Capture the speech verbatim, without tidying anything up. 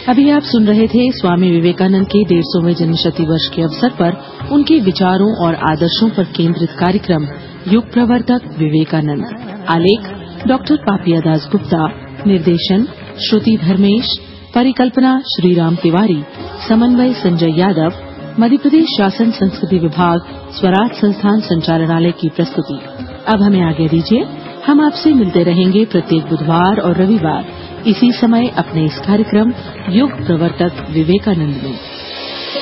अभी आप सुन रहे थे स्वामी विवेकानंद के डेढ़ सौवें जन्मशती वर्ष के अवसर पर उनके विचारों और आदर्शों पर केंद्रित कार्यक्रम युग प्रवर्तक विवेकानंद। आलेख डॉक्टर पापिया दास गुप्ता, निर्देशन श्रुति धर्मेश, परिकल्पना श्रीराम तिवारी, समन्वय संजय यादव, मध्य प्रदेश शासन संस्कृति विभाग, स्वराज संस्थान संचालनालय की प्रस्तुति। अब हमें आगे दीजिए, हम आपसे मिलते रहेंगे प्रत्येक बुधवार और रविवार इसी समय अपने इस कार्यक्रम युग प्रवर्तक विवेकानंद में।